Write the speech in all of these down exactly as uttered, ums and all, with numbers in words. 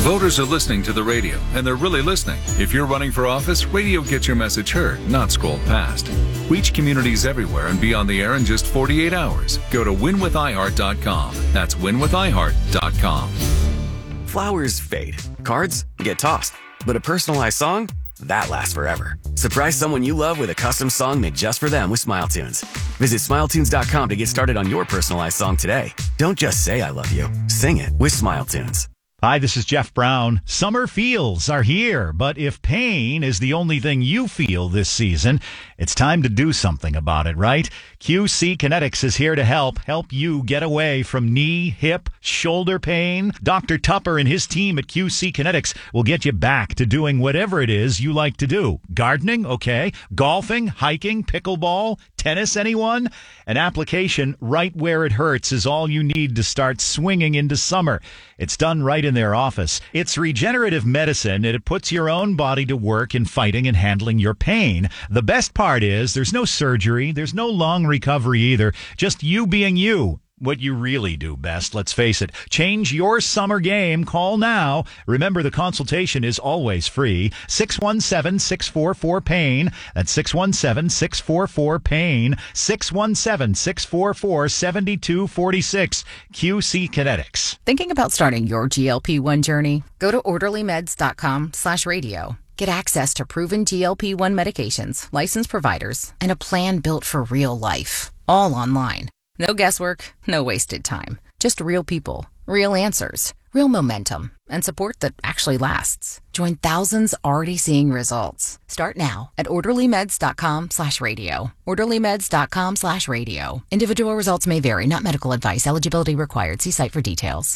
Voters are listening to the radio, and they're really listening. If you're running for office, radio gets your message heard, not scrolled past. Reach communities everywhere and be on the air in just forty-eight hours. Go to win with i heart dot com. That's win with i heart dot com. Flowers fade. Cards get tossed. But a personalized song? That lasts forever. Surprise someone you love with a custom song made just for them with Smile Tunes. Visit smile tunes dot com to get started on your personalized song today. Don't just say I love you. Sing it with Smile Tunes. Hi, this is Jeff Brown. Summer feels are here, but if pain is the only thing you feel this season, it's time to do something about it, right? Q C Kinetics is here to help, help you get away from knee, hip, shoulder pain. Doctor Tupper and his team at Q C Kinetics will get you back to doing whatever it is you like to do. Gardening, okay. Golfing, hiking, pickleball, tennis, anyone? An application right where it hurts is all you need to start swinging into summer. It's done right in their office. It's regenerative medicine, and it puts your own body to work in fighting and handling your pain. The best part is there's no surgery, there's no long recovery either, just you being you. What you really do best, let's face it. Change your summer game. Call now. Remember, the consultation is always free. six one seven, six four four, PAIN. That's six one seven, six four four, PAIN. six one seven, six four four, seven two four six. Q C Kinetics. Thinking about starting your G L P one journey? Go to orderly meds dot com slash radio. Get access to proven G L P one medications, licensed providers, and a plan built for real life. All online. No guesswork, no wasted time. Just real people, real answers, real momentum, and support that actually lasts. Join thousands already seeing results. Start now at orderly meds dot com slash radio. orderly meds dot com slash radio. Individual results may vary, not medical advice. Eligibility required. See site for details.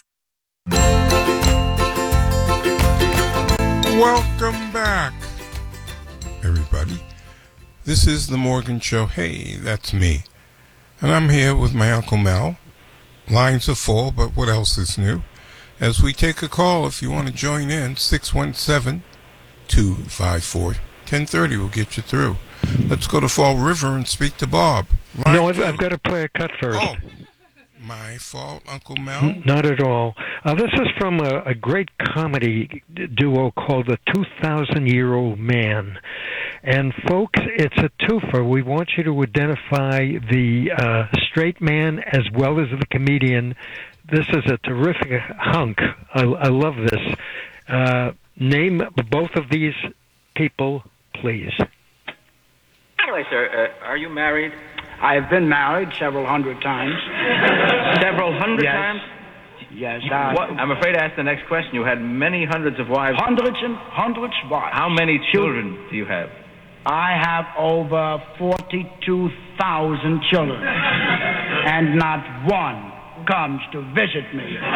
Welcome back, everybody. This is The Morgan Show. Hey, that's me. And I'm here with my Uncle Mel. Lines are full, but what else is new? As we take a call, if you want to join in, six one seven, two five four, one zero three zero will get you through. Let's go to Fall River and speak to Bob. Line no, I've, I've got to play a cut first. Oh, my fault, Uncle Mel. Not at all. Uh, this is from a, a great comedy duo called The two thousand Year Old Man. And, folks, it's a twofer. We want you to identify the uh, straight man as well as the comedian. This is a terrific hunk. I, I love this. Uh, name both of these people, please. Anyway, sir, uh, are you married? I have been married several hundred times. Several hundred yes. times? Yes. I, what? I'm afraid to ask the next question. You had many hundreds of wives. Hundreds and hundreds of wives. How many children do you have? I have over forty-two thousand children, and not one comes to visit me. In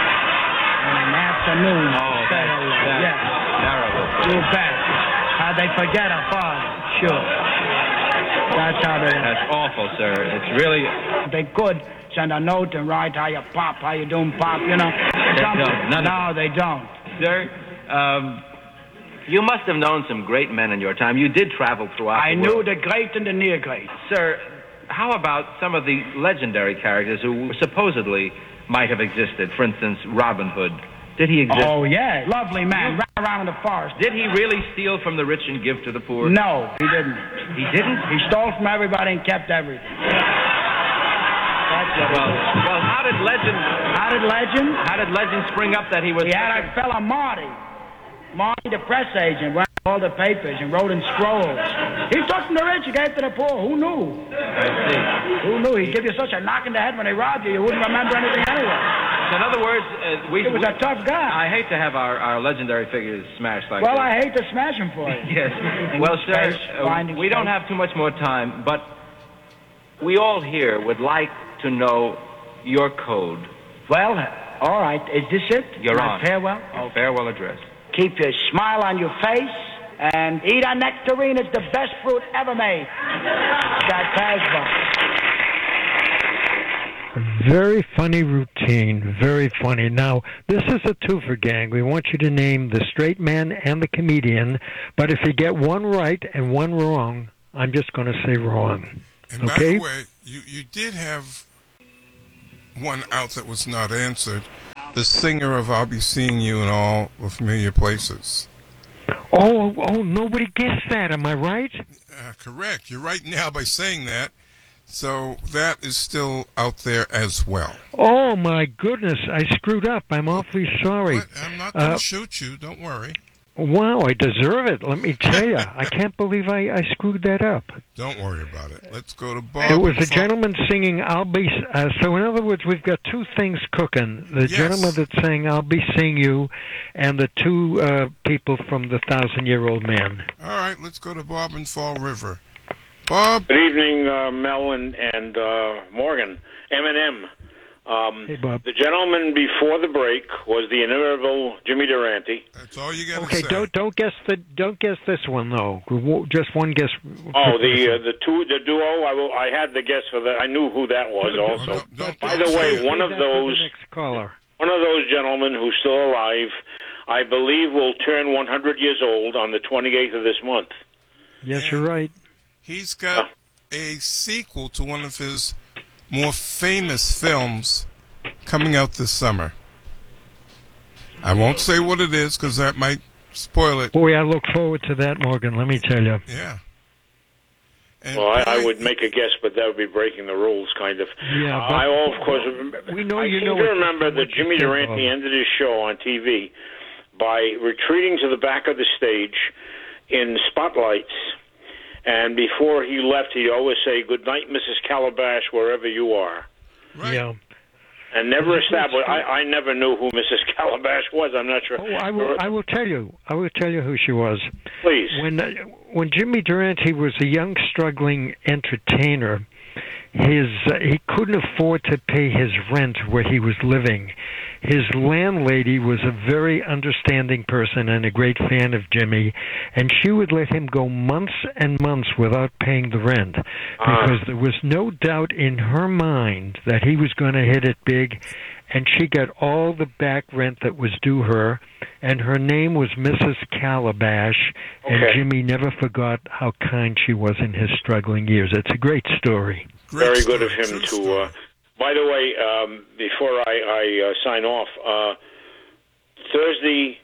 an afternoon. Oh, that's, that's yes. terrible. You bet. How they forget a father. Sure. That's how they are. That's awful, sir. It's really... They could send a note and write, how you pop, how you doing, pop, you know. They don't. None no, of they don't. Sir, um... you must have known some great men in your time. You did travel throughout I the knew world. the great and the near great. Sir, how about some of the legendary characters who supposedly might have existed? For instance, Robin Hood. Did he exist? Oh, yeah. Lovely man. Ran around in the forest. Did he really steal from the rich and give to the poor? No, he didn't. He didn't? He stole from everybody and kept everything. That's what well, well, how did legend... How did legend? How did legend spring up that he was... He had a fella, Marty. Marty, the press agent, ran all the papers and wrote in scrolls. He took from the rich and gave to the poor. Who knew? I see. Who knew? He'd give you such a knock in the head when they robbed you, you wouldn't remember anything anyway. So in other words, uh, we... He was a tough guy. I hate to have our, our legendary figures smashed like well, this. Well, I hate to smash them for you. Yes. Well, sir, uh, we don't have too much more time, but we all here would like to know your code. Well, all right. Is this it? You're My on. farewell? Oh, farewell address. Keep your smile on your face and eat a nectarine. It's the best fruit ever made. Got Casbah. Very funny routine. Very funny. Now, this is a twofer, gang. We want you to name the straight man and the comedian, but if you get one right and one wrong, I'm just going to say wrong. And okay? by the way, you, you did have one out that was not answered. the singer of I'll Be Seeing You in All the Familiar Places. Oh, oh, nobody guessed that, am I right? Uh, correct. You're right now by saying that. So that is still out there as well. Oh, my goodness, I screwed up. I'm awfully sorry. What? I'm not going to Uh, shoot you. Don't worry. Wow, I deserve it. Let me tell you. I can't believe I, I screwed that up. Don't worry about it. Let's go to Bob. It was a and Fo- gentleman singing I'll Be... Uh, so in other words, we've got two things cooking. The Yes. gentleman that's saying I'll Be Seeing You and the two uh, people from the Thousand Year Old Man. All right, let's go to Bob in Fall River. Bob? Good evening, uh, Mel and, and uh, Morgan. M and M. Um, Hey, Bob. The gentleman before the break was the inimitable Jimmy Durante. That's all you got to Okay, say. don't don't guess the don't guess this one though. Just one guess. Oh, the uh, the two the duo. I will, I had the guess for that. I knew who that was also. Don't- don't- By don't the way, say it. one of Save that for those the next caller. one of those gentlemen who's still alive, I believe, will turn one hundred years old on the twenty-eighth of this month. Yes, you're right. He's got a sequel to one of his more famous films coming out this summer. I won't say what it is because that might spoil it. Boy, I look forward to that, Morgan. Let me tell you. Yeah. And Well, I, I boy, would make a guess, but that would be breaking the rules, kind of. Yeah, Uh, but- I, of course, remember, We know I you seem know to what- remember what that you Jimmy said, Durante Bob. ended his show on T V by retreating to the back of the stage in spotlights. And before he left, he'd always say, "Good night, Missus Calabash, wherever you are." right. Yeah. And never That's established. I, true. I never knew who Missus Calabash was. I'm not sure. Oh, I will. I will tell you. I will tell you who she was. Please. When uh, when Jimmy Durante was a young, struggling entertainer, his uh, he couldn't afford to pay his rent where he was living. His landlady was a very understanding person and a great fan of Jimmy, and she would let him go months and months without paying the rent because there was no doubt in her mind that he was going to hit it big, and she got all the back rent that was due her, and her name was Missus Calabash, and Okay. Jimmy never forgot how kind she was in his struggling years. It's a great story. Great Very story, good of him true to. story. Uh, by the way, um, before I, I uh, sign off, uh, Thursday,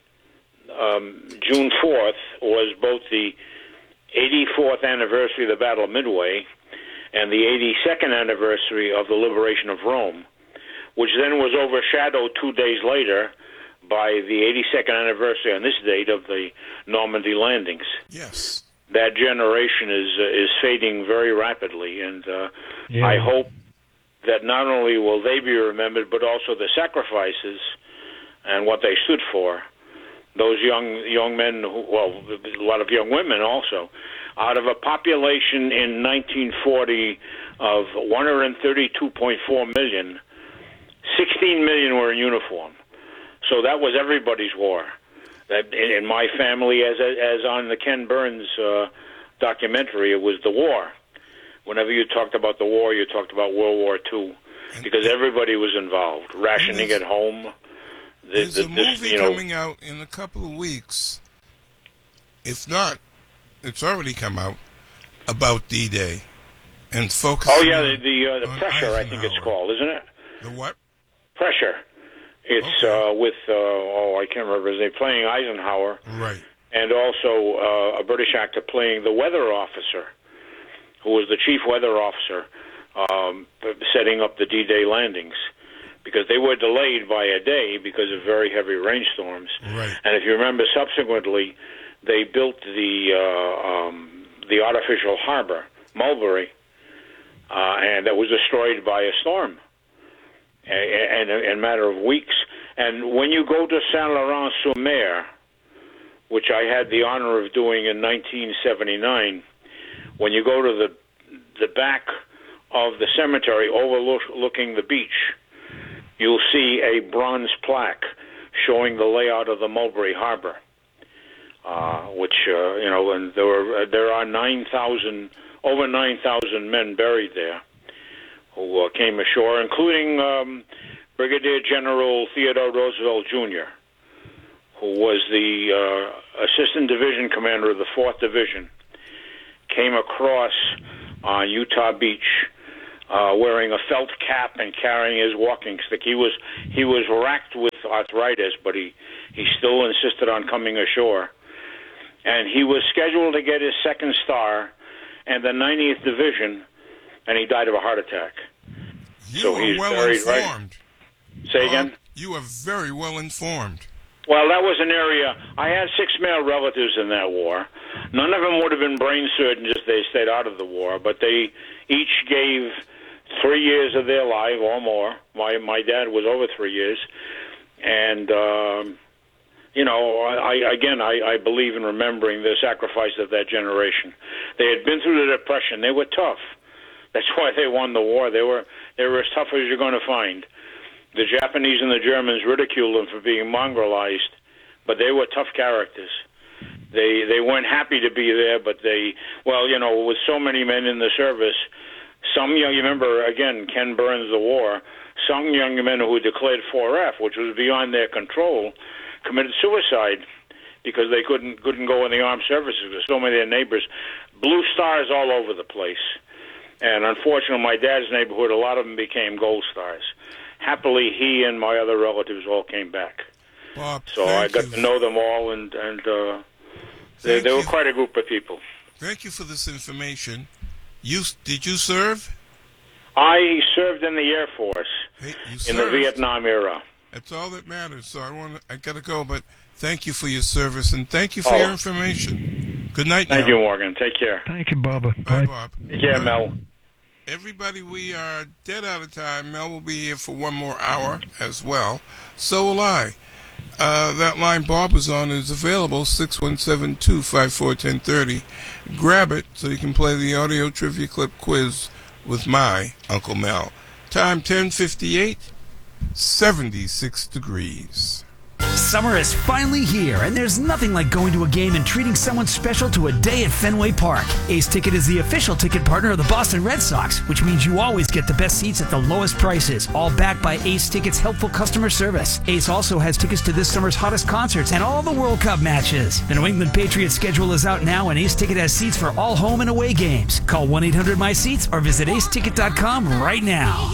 um, June fourth, was both the eighty-fourth anniversary of the Battle of Midway and the eighty-second anniversary of the liberation of Rome, which then was overshadowed two days later by the eighty-second anniversary on this date of the Normandy landings. Yes. That generation is uh, is fading very rapidly, and uh, Yeah. I hope that not only will they be remembered, but also the sacrifices and what they stood for. Those young young men, who, well, a lot of young women also. Out of a population in nineteen forty of one hundred thirty-two point four million, sixteen million were in uniform. So that was everybody's war. That in, in my family, as as on the Ken Burns uh, documentary, it was the war. Whenever you talked about the war, you talked about World War Two, because everybody was involved. Rationing at home. The, There's the, a this, movie you know, coming out in a couple of weeks. If not, it's already come out about D-Day and focusing. oh yeah, the the, uh, the on Pressure, I think it's Eisenhower. called, isn't it? The what? Pressure. It's Okay. uh, with uh, oh, I can't remember his name, playing Eisenhower, Right. and also uh, a British actor playing the weather officer, who was the chief weather officer, um, setting up the D-Day landings, because they were delayed by a day because of very heavy rainstorms. Right. And if you remember, subsequently, they built the uh, um, the artificial harbor, Mulberry, uh, and that was destroyed by a storm, and in a matter of weeks. And when you go to Saint-Laurent-sur-Mer, which I had the honor of doing in nineteen seventy-nine, when you go to the the back of the cemetery overlooking the beach, you'll see a bronze plaque showing the layout of the Mulberry Harbor, uh, which uh, you know, and there were there are nine thousand over nine thousand men buried there who uh, came ashore, including um, Brigadier General Theodore Roosevelt Junior, who was the uh, assistant division commander of the fourth Division, came across on Utah Beach uh, wearing a felt cap and carrying his walking stick. He was he was racked with arthritis, but he, he still insisted on coming ashore. And he was scheduled to get his second star and the ninetieth Division, and he died of a heart attack. You so are he's well buried informed. Right. Say again? Uh, you are very well informed. Well, that was an area. I had six male relatives in that war. None of them would have been brain surgeons if they stayed out of the war, but they each gave three years of their life or more. My my dad was over three years, and um, you know, I, I again, I, I believe in remembering the sacrifice of that generation. They had been through the Depression. They were tough. That's why they won the war. They were they were as tough as you're going to find. The Japanese and the Germans ridiculed them for being mongrelized, but they were tough characters. They they weren't happy to be there, but they, well, you know, with so many men in the service, some young, you remember, again, Ken Burns' The War, some young men who declared four F, which was beyond their control, committed suicide because they couldn't couldn't go in the armed services with so many of their neighbors. Blue stars all over the place. And unfortunately, my dad's neighborhood, a lot of them became gold stars. Happily, he and my other relatives all came back. Bob, so I got you. to know them all, and, and uh, they, they were quite a group of people. Thank you for this information. You Did you serve? I served in the Air Force hey, in the Vietnam era. That's all that matters. So I want I got to go, but thank you for your service, and thank you for oh. your information. Good night Thank now. you, Morgan. Take care. Thank you, Bubba. Bye, Bye. Bob. Take care, Mel. Everybody, we are dead out of time. Mel will be here for one more hour as well. So will I. Uh, that line Bob is on is available, six one seven, two five four, one zero three zero. Grab it so you can play the audio trivia clip quiz with my Uncle Mel. Time ten fifty-eight, seventy-six degrees. Summer is finally here, and there's nothing like going to a game and treating someone special to a day at Fenway Park. Ace Ticket is the official ticket partner of the Boston Red Sox, which means you always get the best seats at the lowest prices, all backed by Ace Ticket's helpful customer service. Ace also has tickets to this summer's hottest concerts and all the World Cup matches. The New England Patriots schedule is out now, and Ace Ticket has seats for all home and away games. Call one eight hundred my seats or visit ace ticket dot com right now.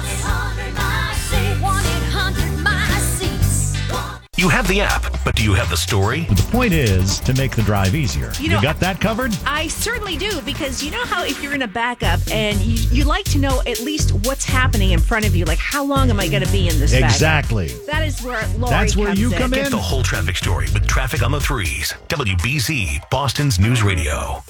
You have the app, but do you have the story? The point is to make the drive easier. You, know, you got that covered? I certainly do, because you know how if you're in a backup and you, you like to know at least what's happening in front of you, like how long am I going to be in this exactly. backup? That is where Lori That's where comes you in. come in. Get the whole traffic story with Traffic on the Threes. W B Z, Boston's News Radio.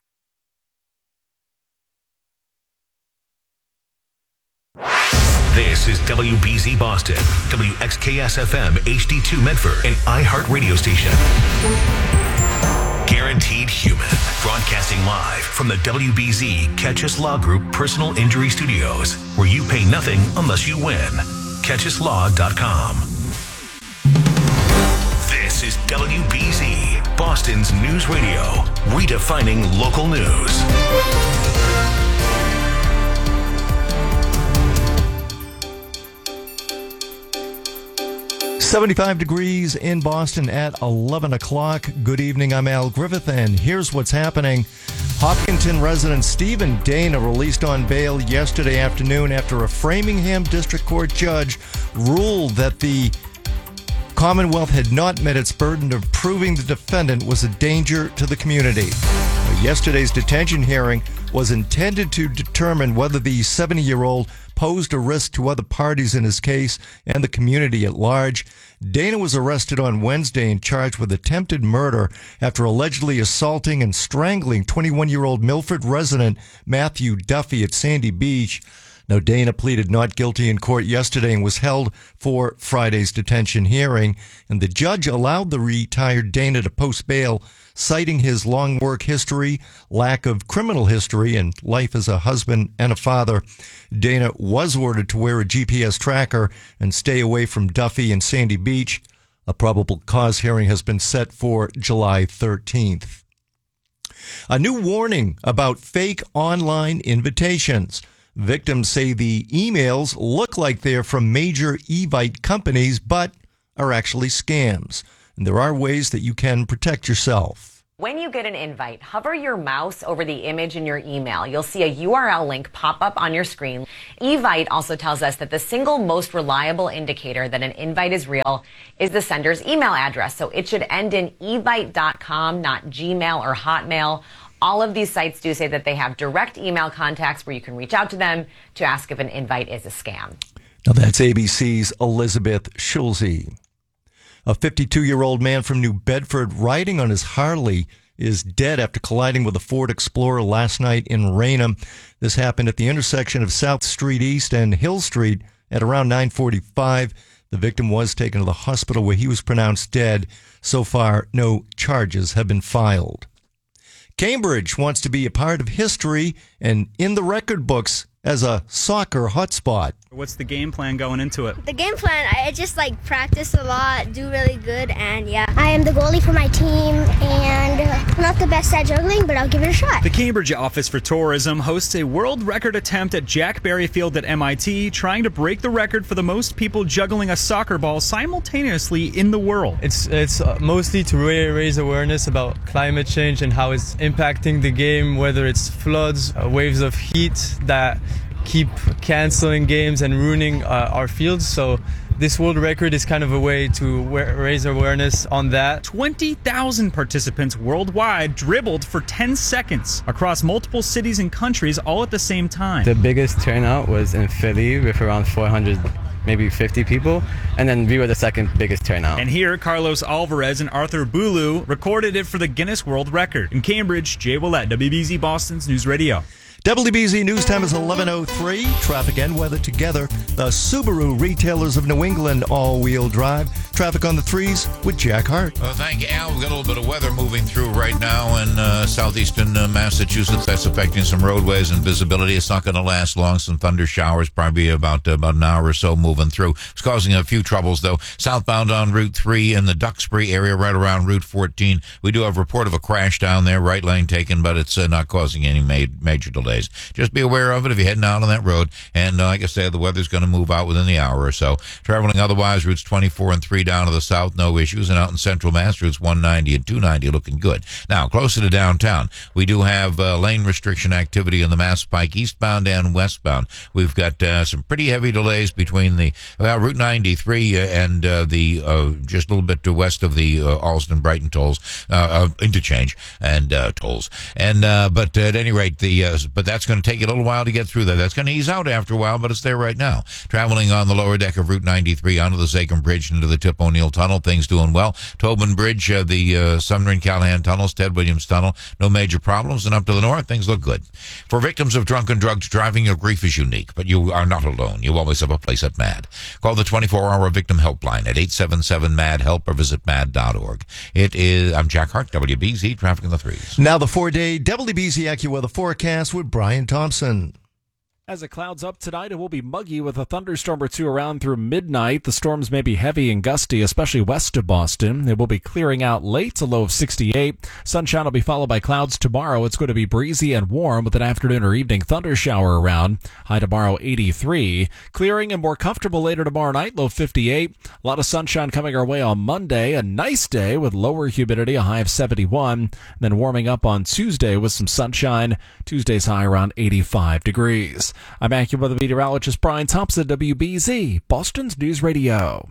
This is W B Z Boston, W X K S F M H D two Medford, an iHeart radio station. Guaranteed Human, broadcasting live from the W B Z Catch Us Law Group Personal Injury Studios, where you pay nothing unless you win. catch us law dot com. This is W B Z, Boston's news radio, redefining local news. seventy-five degrees in Boston at eleven o'clock. Good evening, I'm Al Griffith, and here's what's happening. Hopkinton resident Stephen Dana released on bail yesterday afternoon after a Framingham District Court judge ruled that the Commonwealth had not met its burden of proving the defendant was a danger to the community. Yesterday's detention hearing was intended to determine whether the seventy-year-old posed a risk to other parties in his case and the community at large. Dana was arrested on Wednesday and charged with attempted murder after allegedly assaulting and strangling twenty-one-year-old Milford resident Matthew Duffy at Sandy Beach. Now, Dana pleaded not guilty in court yesterday and was held for Friday's detention hearing, and the judge allowed the retired Dana to post bail, citing his long work history, lack of criminal history, and life as a husband and a father. Dana was ordered to wear a G P S tracker and stay away from Duffy and Sandy Beach. A probable cause hearing has been set for July thirteenth. A new warning about fake online invitations. Victims say the emails look like they're from major Evite companies, but are actually scams. And there are ways that you can protect yourself. When you get an invite, hover your mouse over the image in your email. You'll see a U R L link pop up on your screen. Evite also tells us that the single most reliable indicator that an invite is real is the sender's email address. So it should end in evite dot com, not Gmail or Hotmail. All of these sites do say that they have direct email contacts where you can reach out to them to ask if an invite is a scam. Now that's A B C's Elizabeth Schulze. A fifty-two-year-old man from New Bedford riding on his Harley is dead after colliding with a Ford Explorer last night in Raynham. This happened at the intersection of South Street East and Hill Street at around nine forty-five. The victim was taken to the hospital where he was pronounced dead. So far, no charges have been filed. Cambridge wants to be a part of history and in the record books as a soccer hotspot. What's the game plan going into it? The game plan, I just like practice a lot, do really good, and yeah. I am the goalie for my team, and I'm not the best at juggling, but I'll give it a shot. The Cambridge Office for Tourism hosts a world record attempt at Jack Berry Field at M I T, trying to break the record for the most people juggling a soccer ball simultaneously in the world. It's it's mostly to really raise awareness about climate change and how it's impacting the game, whether it's floods, uh, waves of heat that keep canceling games and ruining uh, our fields. So this world record is kind of a way to wa- raise awareness on that. twenty thousand participants worldwide dribbled for ten seconds across multiple cities and countries all at the same time. The biggest turnout was in Philly with around four hundred, maybe fifty people, and then we were the second biggest turnout. And here, Carlos Alvarez and Arthur Boulou recorded it for the Guinness World Record. In Cambridge, Jay Willett, W B Z Boston's News Radio. W B Z News Time is eleven oh three. Traffic and weather together. The Subaru Retailers of New England all-wheel drive. Traffic on the threes with Jack Hart. Well, thank you, Al. We've got a little bit of weather moving through right now in uh, southeastern uh, Massachusetts. That's affecting some roadways and visibility. It's not going to last long. Some thunder showers, probably about, uh, about an hour or so moving through. It's causing a few troubles, though. Southbound on Route three in the Duxbury area, right around Route fourteen. We do have a report of a crash down there, right lane taken, but it's uh, not causing any ma- major delays. Just be aware of it if you're heading out on that road. And uh, like I said, the weather's going to move out within the hour or so. Traveling otherwise, routes twenty-four and three down to the south, no issues. And out in central Mass, routes one ninety and two ninety looking good. Now, closer to downtown, we do have uh, lane restriction activity in the Mass Pike eastbound and westbound. We've got uh, some pretty heavy delays between the uh, Route ninety-three and uh, the uh, just a little bit to west of the uh, Alston-Brighton tolls, uh, uh, interchange and uh, tolls. And uh, but at any rate, the uh, but that's going to take you a little while to get through that. That's going to ease out after a while, but it's there right now. Traveling on the lower deck of Route ninety-three onto the Zachem Bridge into the Tip O'Neill Tunnel, things doing well. Tobin Bridge, uh, the uh, Sumner and Callahan Tunnels, Ted Williams Tunnel, no major problems. And up to the north, things look good. For victims of drunken drugs driving, your grief is unique, but you are not alone. You always have a place at MAD. Call the twenty-four hour victim helpline at eight seven seven MAD help or visit mad dot org. It is, I'm Jack Hart, W B Z, traffic in the threes. Now the four-day W B Z AccuWeather forecast with Brian Thompson. As it clouds up tonight, it will be muggy with a thunderstorm or two around through midnight. The storms may be heavy and gusty, especially west of Boston. It will be clearing out late, a low of sixty-eight. Sunshine will be followed by clouds tomorrow. It's going to be breezy and warm with an afternoon or evening thunder shower around. High tomorrow, eighty-three. Clearing and more comfortable later tomorrow night, low fifty-eight. A lot of sunshine coming our way on Monday. A nice day with lower humidity, a high of seventy-one. Then warming up on Tuesday with some sunshine. Tuesday's high around eighty-five degrees. I'm AccuWeather meteorologist Brian Thompson, W B Z, Boston's News Radio.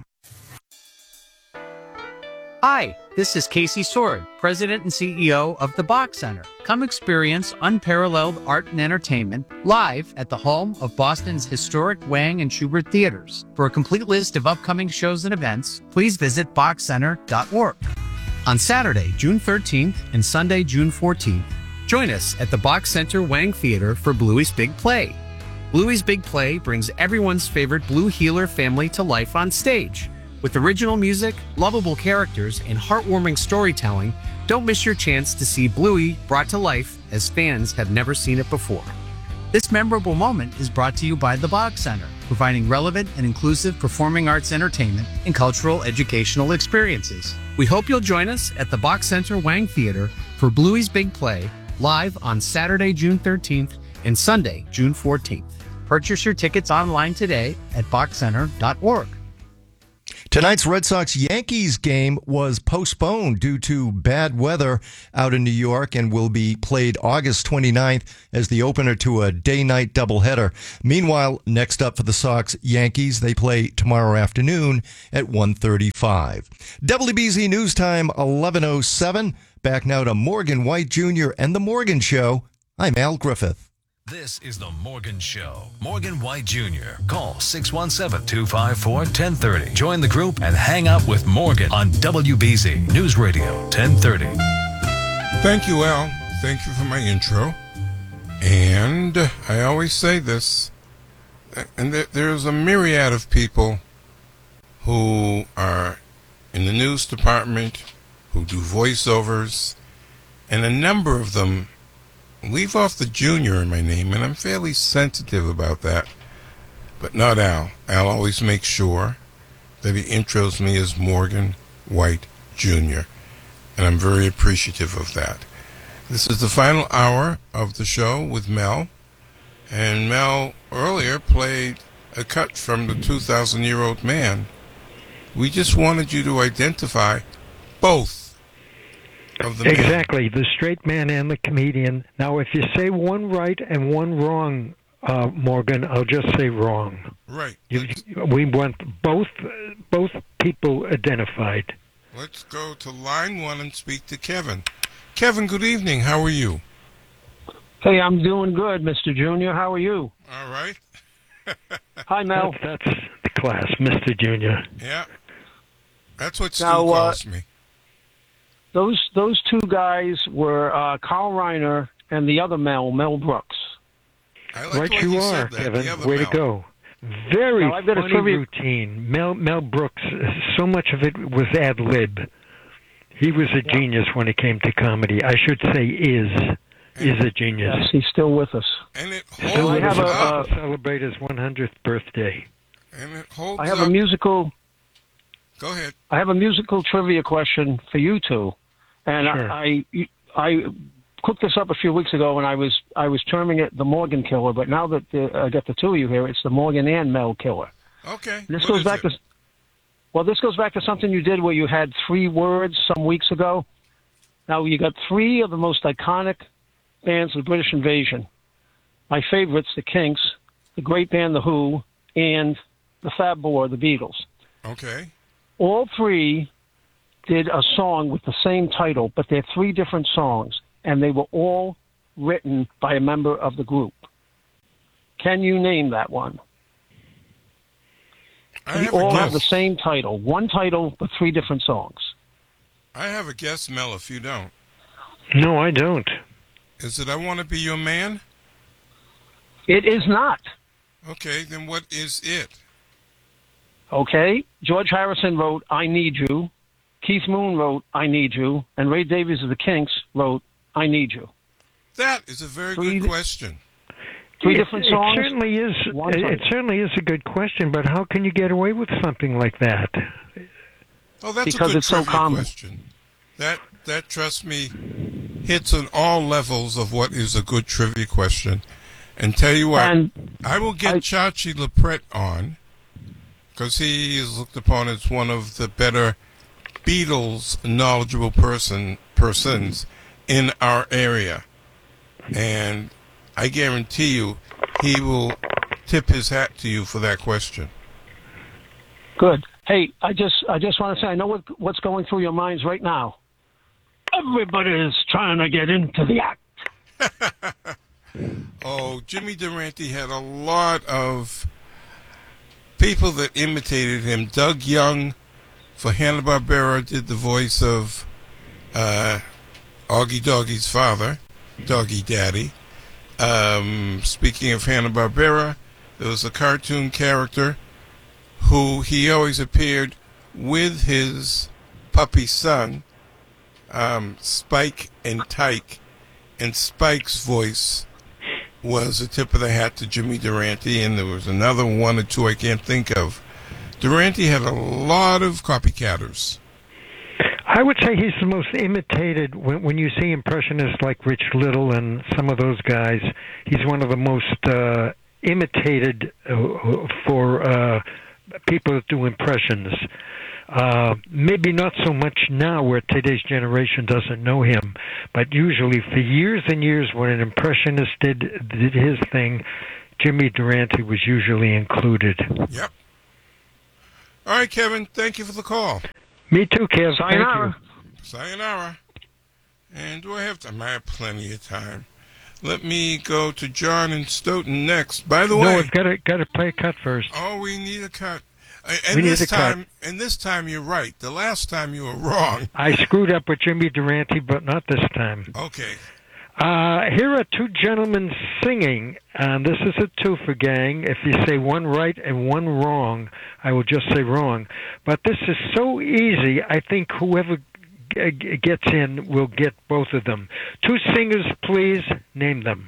Hi, this is Casey Sword, President and C E O of the Bach Center. Come experience unparalleled art and entertainment live at the home of Boston's historic Wang and Schubert theaters. For a complete list of upcoming shows and events, please visit bach center dot org. On Saturday, June thirteenth and Sunday, June fourteenth, join us at the Bach Center Wang Theater for Bluey's Big Play. Bluey's Big Play brings everyone's favorite Blue Heeler family to life on stage. With original music, lovable characters, and heartwarming storytelling, don't miss your chance to see Bluey brought to life as fans have never seen it before. This memorable moment is brought to you by the Bach Center, providing relevant and inclusive performing arts entertainment and cultural educational experiences. We hope you'll join us at the Bach Center Wang Theater for Bluey's Big Play, live on Saturday, June thirteenth and Sunday, June fourteenth. Purchase your tickets online today at bach center dot org. Tonight's Red Sox-Yankees game was postponed due to bad weather out in New York and will be played August twenty-ninth as the opener to a day-night doubleheader. Meanwhile, next up for the Sox-Yankees, they play tomorrow afternoon at one thirty-five. W B Z News Time, eleven oh seven. Back now to Morgan White Junior and The Morgan Show. I'm Al Griffith. This is The Morgan Show. Morgan White Junior Call six one seven, two five four, one oh three oh. Join the group and hang out with Morgan on W B Z News Radio ten thirty. Thank you, Al. Thank you for my intro. And I always say this, and there, there's a myriad of people who are in the news department, who do voiceovers, and a number of them leave off the junior in my name, and I'm fairly sensitive about that. But not Al. Al always makes sure that he intros me as Morgan White Junior, and I'm very appreciative of that. This is the final hour of the show with Mel, and Mel earlier played a cut from the two thousand year old man. We just wanted you to identify both. Exactly, the straight man and the comedian. Now, if you say one right and one wrong, uh, Morgan, I'll just say wrong. Right. You, we want both both people identified. Let's go to line one and speak to Kevin. Kevin, good evening. How are you? Hey, I'm doing good, Mister Junior. How are you? All right. Hi, Mel. That's, that's the class, Mister Junior. Yeah. That's what Stu now, calls uh, me. Those those two guys were uh, Carl Reiner and the other Mel, Mel Brooks. I like right you, you are, Kevin. Way Mel. to go. Very now, I've got funny a trivia... routine. Mel Mel Brooks, so much of it was ad lib. He was a yeah. genius when it came to comedy. I should say is is a genius. Yes, he's still with us. And it still I with have us a, uh, to celebrate his one hundredth birthday. And it holds I have up. a musical. Go ahead. I have a musical trivia question for you two. And sure. I, I I cooked this up a few weeks ago, and I was I was terming it the Morgan Killer. But now that the, I got the two of you here, it's the Morgan and Mel Killer. Okay. This what goes is back it? to well, this goes back to something you did where you had three words some weeks ago. Now you got three of the most iconic bands of the British Invasion. My favorites, the Kinks, the great band The Who, and the Fab Four, the Beatles. Okay. All three did a song with the same title, but they're three different songs, and they were all written by a member of the group. Can you name that one? I they have a all guess. have the same title. One title, but three different songs. I have a guess, Mel, if you don't. No, I don't. Is it I Want to Be Your Man? It is not. Okay, then what is it? Okay, George Harrison wrote I Need You. Keith Moon wrote I Need You. And Ray Davies of the Kinks wrote I Need You. That is a very three, good question. Three it, different it songs? Certainly is, it, it certainly is a good question, but how can you get away with something like that? Oh, that's because a good it's so trivia common. question. That, that, trust me, hits on all levels of what is a good trivia question. And tell you what, and I will get I, Chachi LaPrette on, because he is looked upon as one of the better Beatles knowledgeable person persons in our area, and I guarantee you he will tip his hat to you for that question. Good. Hey, I just I just want to say I know what what's going through your minds right now. Everybody's trying to get into the act. Oh, Jimmy Durante had a lot of people that imitated him. Doug Young for Hanna-Barbera did the voice of uh, Augie Doggy's father, Doggy Daddy. Um, speaking of Hanna-Barbera, there was a cartoon character who he always appeared with his puppy son, um, Spike and Tyke, and Spike's voice was a tip of the hat to Jimmy Durante, and there was another one or two I can't think of. Durante had a lot of copycatters. I would say he's the most imitated. When, when you see impressionists like Rich Little and some of those guys, he's one of the most uh, imitated uh, for uh, people that do impressions. Uh, maybe not so much now where today's generation doesn't know him, but usually for years and years when an impressionist did, did his thing, Jimmy Durante was usually included. Yep. All right, Kevin, thank you for the call. Me too, Kev. Sayonara. Thank you. Sayonara. And do I have time? I have plenty of time. Let me go to John in Stoughton next. By the no, way... No, we've got to, got to play a cut first. Oh, we need a cut. And we this need a time, cut. And this time you're right. The last time you were wrong. I screwed up with Jimmy Durante, but not this time. Okay. Uh, here are two gentlemen singing, and this is a twofer, gang. If you say one right and one wrong, I will just say wrong. But this is so easy, I think whoever g- gets in will get both of them. Two singers, please, name them.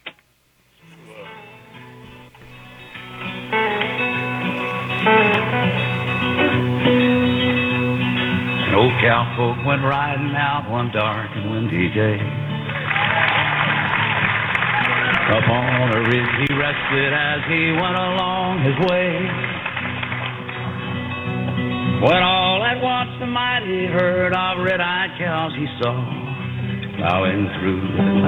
An old cowpoke went riding out one dark and windy day. Upon a ridge he rested as he went along his way. When all at once the mighty herd of red-eyed cows he saw plowing through the